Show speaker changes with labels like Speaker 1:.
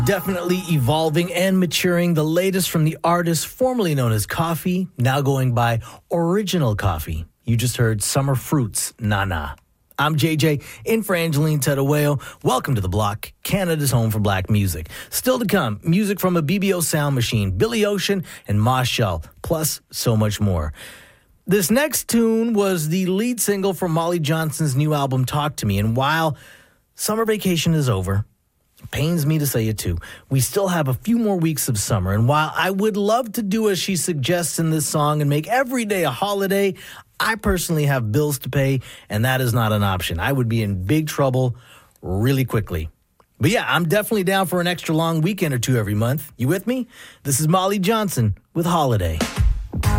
Speaker 1: Definitely evolving and maturing. The latest from the artist formerly known as Coffee, now going by Original Coffee. You just heard Summer Fruits, Na Na. I'm JJ, in for Angeline Tedaweo. Welcome to The Block, Canada's home for black music. Still to come, music from a BBO Sound Machine, Billy Ocean, and Moshell, plus so much more. This next tune was the lead single from Molly Johnson's new album, Talk to Me. And while summer vacation is over, it pains me to say it too, we still have a few more weeks of summer. And while I would love to do as she suggests in this song and make every day a holiday, I personally have bills to pay, and that is not an option. I would be in big trouble really quickly. But yeah, I'm definitely down for an extra long weekend or two every month. You with me? This is Molly Johnson with Holiday.